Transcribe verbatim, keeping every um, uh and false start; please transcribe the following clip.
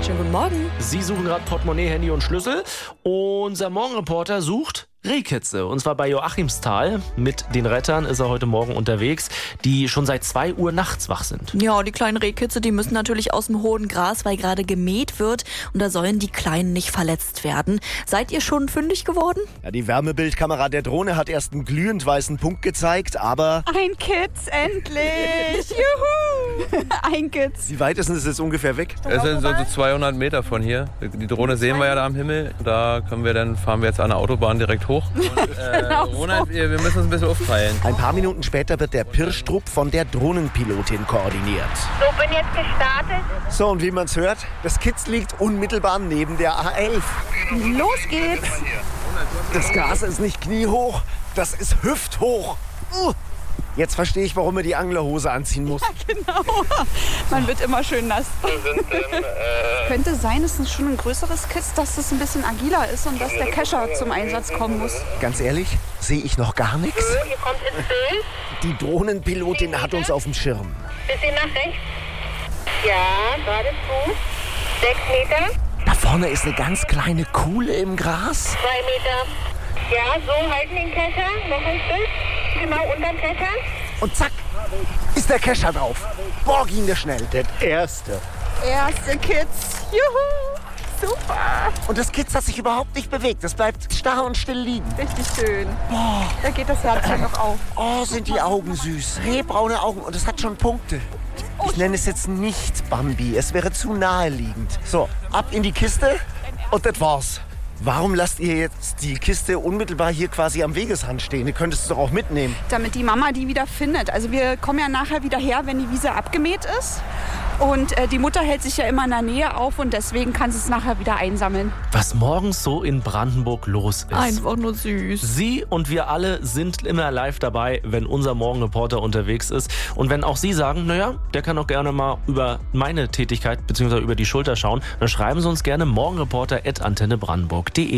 Schönen guten Morgen. Sie suchen gerade Portemonnaie, Handy und Schlüssel. Unser Morgenreporter sucht Rehkitze. Und zwar bei Joachimsthal. Mit den Rettern ist er heute Morgen unterwegs, die schon seit zwei Uhr nachts wach sind. Ja, die kleinen Rehkitze, die müssen natürlich aus dem hohen Gras, weil gerade gemäht wird. Und da sollen die Kleinen nicht verletzt werden. Seid ihr schon fündig geworden? Ja, die Wärmebildkamera der Drohne hat erst einen glühend weißen Punkt gezeigt, aber... Ein Kitz, endlich! Juhu! Ein Kitz. Wie weit ist denn das jetzt ungefähr weg? Es sind so zweihundert Meter von hier. Die Drohne sehen wir ja da am Himmel. Da können wir dann, fahren wir jetzt an der Autobahn direkt hoch. Und, äh, Genau Ronald, so. wir, wir müssen uns ein bisschen aufteilen. Ein paar Minuten später wird der Pirschtrupp von der Drohnenpilotin koordiniert. So, bin jetzt gestartet. So, und wie man's hört, das Kitz liegt unmittelbar neben der A elf. Los geht's! Das Gas ist nicht kniehoch, das ist hüfthoch. Uh. Jetzt verstehe ich, warum er die Anglerhose anziehen muss. Genau. Man wird immer schön nass. Könnte sein, es ist schon ein größeres Kitz, dass es ein bisschen agiler ist und dass der Kescher zum Einsatz kommen muss. Ganz ehrlich, sehe ich noch gar nichts. Hier kommt ins Bild. Die Drohnenpilotin hat uns auf dem Schirm. Bisschen nach rechts. Ja, gerade zu. Sechs Meter. Da vorne ist eine ganz kleine Kuhle im Gras. Zwei Meter. Ja, so halten den Kescher. Noch ein Stück. Genau unterm Kescher. Und zack, ist der Kescher drauf. Borg ihn der schnell. Der erste. Erste Kitz. Juhu! Super! Und das Kitz hat sich überhaupt nicht bewegt. Das bleibt starr und still liegen. Richtig schön. Da geht das Herzchen noch auf. Oh, sind die Augen süß. Rehbraune Augen und es hat schon Punkte. Ich nenne es jetzt nicht Bambi. Es wäre zu naheliegend. So, ab in die Kiste und das war's. Warum lasst ihr jetzt die Kiste unmittelbar hier quasi am Wegesrand stehen? Ihr könntest es doch auch mitnehmen. Damit die Mama die wieder findet. Also wir kommen ja nachher wieder her, wenn die Wiese abgemäht ist. Und äh, die Mutter hält sich ja immer in der Nähe auf und deswegen kann sie es nachher wieder einsammeln. Was morgens so in Brandenburg los ist. Einfach nur süß. Sie und wir alle sind immer live dabei, wenn unser Morgenreporter unterwegs ist. Und wenn auch Sie sagen, naja, der kann doch gerne mal über meine Tätigkeit bzw. über die Schulter schauen, dann schreiben Sie uns gerne morgenreporter at antenne brandenburg punkt de.